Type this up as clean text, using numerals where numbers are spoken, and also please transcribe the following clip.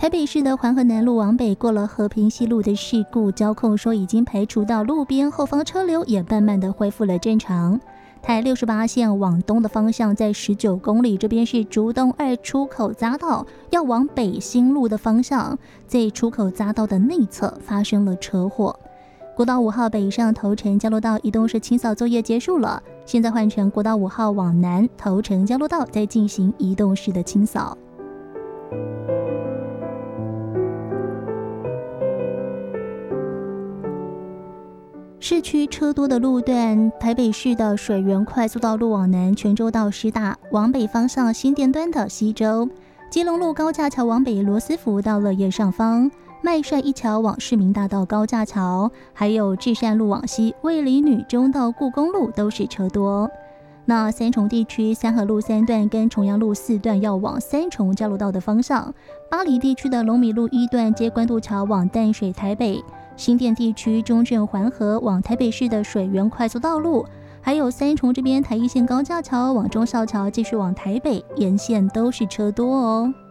台北市的环河南路往北过了和平西路的事故，交控说已经排除到路边，后方车流也慢慢的恢复了正常。台68线往东的方向，在19公里这边是竹东2出口匝道，要往北新路的方向，在出口匝道的内侧发生了车祸。国道5号北上头城交流道移动式清扫作业结束了，现在换成国道5号往南头城交流道在进行移动式的清扫。市区车多的路段，台北市的水源快速道路往南泉州到师大，往北方向新店端到西州，基隆路高架桥往北罗斯福到乐业上方，麦帅一桥往市民大道高架桥，还有至善路往西卫理女中到故宫路都是车多。那三重地区三和路3段跟重阳路4段要往三重交流道的方向，巴黎地区的龙米路1段接关渡桥往淡水台北，新店地区中正环河往台北市的水源快速道路，还有三重这边台一线高架桥往忠孝桥继续往台北，沿线都是车多哦。